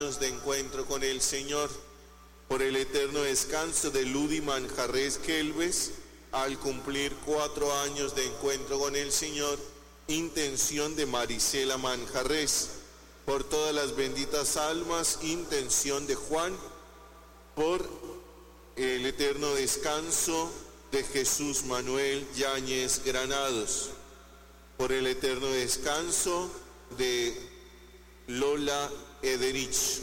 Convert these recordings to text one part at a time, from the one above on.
años de encuentro con el Señor, por el eterno descanso de Ludi Manjarres Kelves, al cumplir 4 años de encuentro con el Señor, intención de Marisela Manjarres, por todas las benditas almas, intención de Juan, por el eterno descanso de Jesús Manuel Yáñez Granados, por el eterno descanso de Lola Ederich.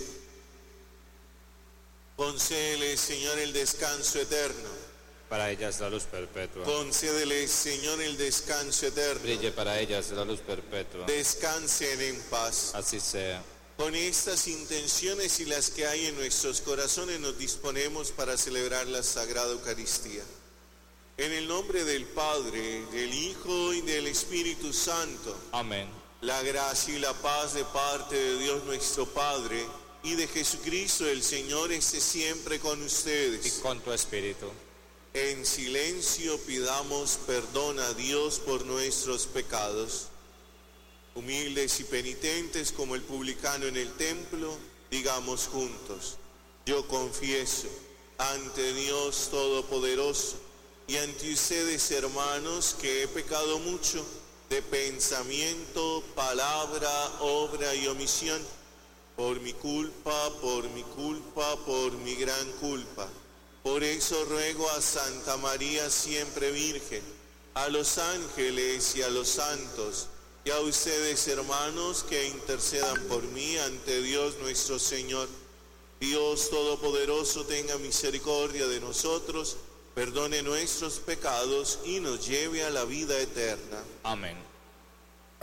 Concédele, Señor, el descanso eterno. Para ellas la luz perpetua. Concédele, Señor, el descanso eterno. Brille para ellas la luz perpetua. Descansen en paz. Así sea. Con estas intenciones y las que hay en nuestros corazones nos disponemos para celebrar la Sagrada Eucaristía. En el nombre del Padre, del Hijo y del Espíritu Santo. Amén. La gracia y la paz de parte de Dios nuestro Padre y de Jesucristo el Señor esté siempre con ustedes. Y con tu espíritu. En silencio pidamos perdón a Dios por nuestros pecados. Humildes y penitentes como el publicano en el templo, digamos juntos: yo confieso ante Dios Todopoderoso y ante ustedes, hermanos, que he pecado mucho de pensamiento, palabra, obra y omisión, por mi culpa, por mi gran culpa. Por eso ruego a Santa María siempre Virgen, a los ángeles y a los santos, y a ustedes, hermanos, que intercedan por mí ante Dios nuestro Señor. Dios Todopoderoso tenga misericordia de nosotros, perdone nuestros pecados y nos lleve a la vida eterna. Amén.